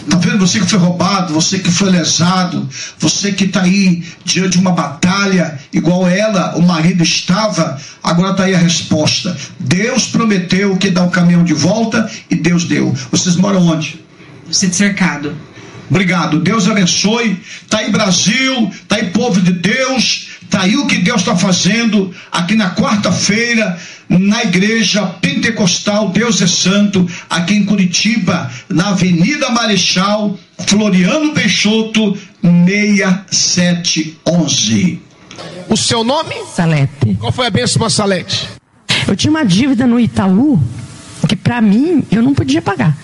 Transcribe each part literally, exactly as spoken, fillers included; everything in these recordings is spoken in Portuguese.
Está vendo? Você que foi roubado, você que foi lesado, você que está aí diante de uma batalha, igual ela, o marido estava, agora está aí a resposta. Deus prometeu que dá o caminhão de volta e Deus deu. Vocês moram onde? Sítio Cercado. Obrigado, Deus abençoe. Está aí Brasil, está aí povo de Deus, está aí o que Deus está fazendo aqui na quarta-feira, na igreja pentecostal Deus é Santo, aqui em Curitiba, na Avenida Marechal Floriano Peixoto, seis sete um um. O seu nome? Salete. Qual foi a bênção, irmã Salete? Eu tinha uma dívida no Itaú que para mim eu não podia pagar.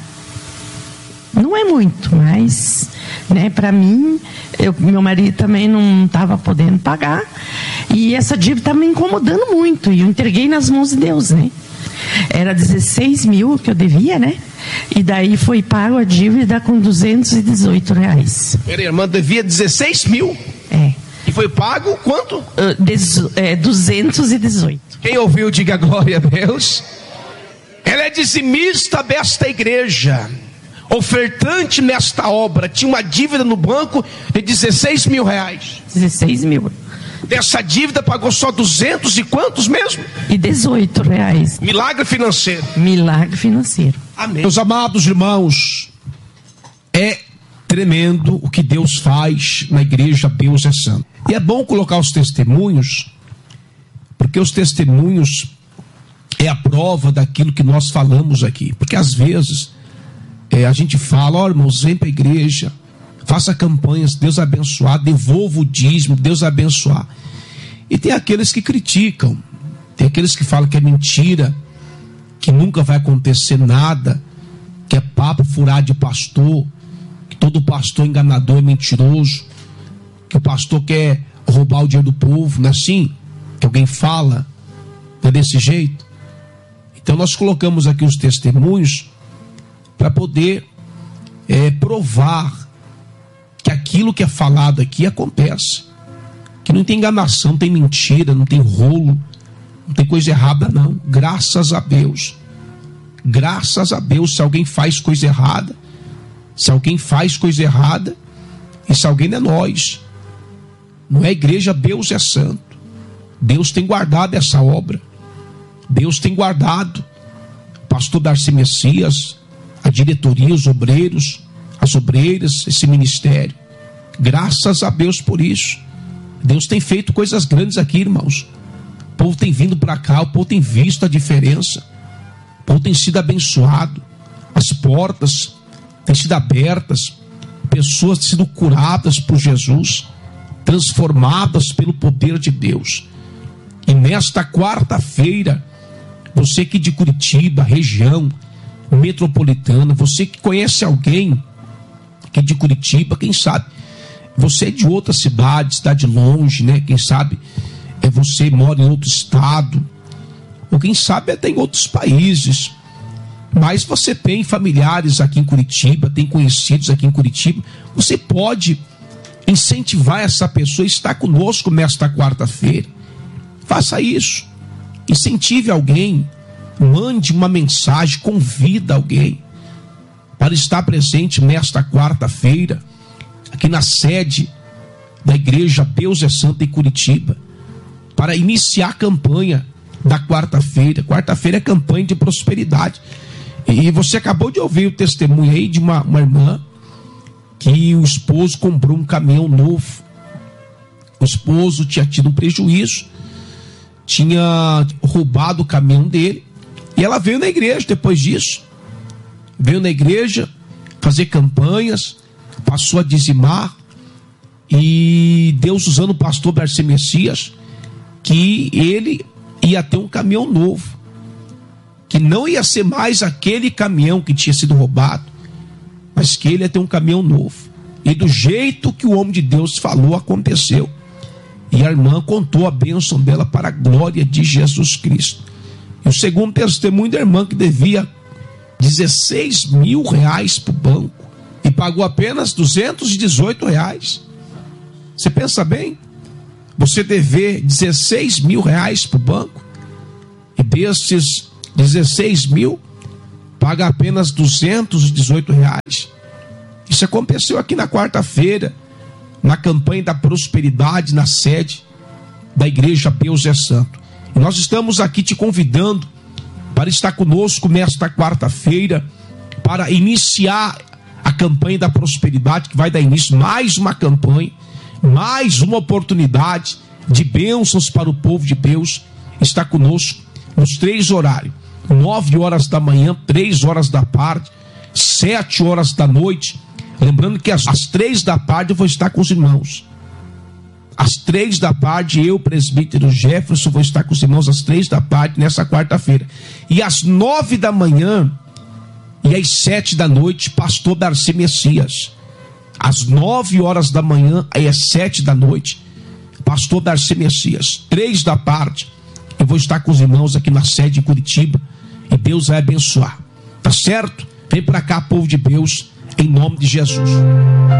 Não é muito, mas, né, para mim, eu, meu marido também não estava podendo pagar. E essa dívida estava me incomodando muito. E eu entreguei nas mãos de Deus, né? Era dezesseis mil que eu devia, né? E daí foi pago a dívida com duzentos e dezoito reais. Peraí, irmã, devia dezesseis mil? É. E foi pago quanto? Uh, dezo, é, duzentos e dezoito. Quem ouviu, diga glória a Deus. Ela é dizimista desta igreja, ofertante nesta obra, tinha uma dívida no banco de dezesseis mil reais. dezesseis mil. Dessa dívida pagou só duzentos e quantos mesmo? E dezoito reais. Milagre financeiro. Milagre financeiro. Amém. Meus amados irmãos, é tremendo o que Deus faz na igreja Deus é Santo. E é bom colocar os testemunhos, porque os testemunhos é a prova daquilo que nós falamos aqui. Porque às vezes É, a gente fala, ó, irmãos, vem para a igreja, faça campanhas, Deus abençoar, devolva o dízimo, Deus abençoar. E tem aqueles que criticam, tem aqueles que falam que é mentira, que nunca vai acontecer nada, que é papo furado de pastor, que todo pastor enganador é mentiroso, que o pastor quer roubar o dinheiro do povo, não é assim? Que alguém fala, não é desse jeito? Então nós colocamos aqui os testemunhos para poder é, provar que aquilo que é falado aqui acontece, que não tem enganação, não tem mentira, não tem rolo, não tem coisa errada não, graças a Deus, graças a Deus. Se alguém faz coisa errada, se alguém faz coisa errada, esse alguém não é nós, não é a igreja Deus é Santo. Deus tem guardado essa obra, Deus tem guardado o pastor Darcy Messias, a diretoria, os obreiros, as obreiras, esse ministério. Graças a Deus por isso. Deus tem feito coisas grandes aqui, irmãos. O povo tem vindo para cá, o povo tem visto a diferença. O povo tem sido abençoado. As portas têm sido abertas. Pessoas têm sido curadas por Jesus, transformadas pelo poder de Deus. E nesta quarta-feira, você que de Curitiba, região metropolitana, você que conhece alguém que é de Curitiba, quem sabe você é de outra cidade, cidade longe, né? Quem sabe é você mora em outro estado, ou quem sabe até em outros países, mas você tem familiares aqui em Curitiba, tem conhecidos aqui em Curitiba, você pode incentivar essa pessoa a estar conosco nesta quarta-feira. Faça isso, incentive alguém, mande uma mensagem, convida alguém para estar presente nesta quarta-feira, aqui na sede da igreja Deus é Santo em Curitiba, para iniciar a campanha da quarta-feira. Quarta-feira é campanha de prosperidade. E você acabou de ouvir o testemunho aí de uma, uma irmã que o esposo comprou um caminhão novo. O esposo tinha tido um prejuízo, tinha roubado o caminhão dele, e ela veio na igreja depois disso. Veio na igreja fazer campanhas, passou a dizimar, e Deus usando o pastor Darcy Messias, que ele ia ter um caminhão novo, que não ia ser mais aquele caminhão que tinha sido roubado, mas que ele ia ter um caminhão novo. E do jeito que o homem de Deus falou, aconteceu. E a irmã contou a bênção dela para a glória de Jesus Cristo. E o segundo testemunho da irmã, que devia dezesseis mil reais para o banco e pagou apenas duzentos e dezoito reais. Você pensa bem? Você dever dezesseis mil reais para o banco e desses dezesseis mil paga apenas duzentos e dezoito reais. Isso Isso aconteceu aqui na quarta-feira, na campanha da prosperidade, na sede da igreja Deus é Santo. E nós estamos aqui te convidando para estar conosco nesta quarta-feira, para iniciar a campanha da prosperidade, que vai dar início, mais uma campanha, mais uma oportunidade de bênçãos para o povo de Deus. Está conosco nos três horários: nove horas da manhã, três horas da tarde, sete horas da noite. Lembrando que às, às três da tarde eu vou estar com os irmãos. Às três da tarde, eu, presbítero Jefferson, vou estar com os irmãos às três da tarde, nessa quarta-feira. E às nove da manhã e às sete da noite, pastor Darcy Messias. Às nove horas da manhã e às sete da noite, pastor Darcy Messias. Três da tarde, eu vou estar com os irmãos aqui na sede de Curitiba. E Deus vai abençoar. Tá certo? Vem para cá, povo de Deus, em nome de Jesus.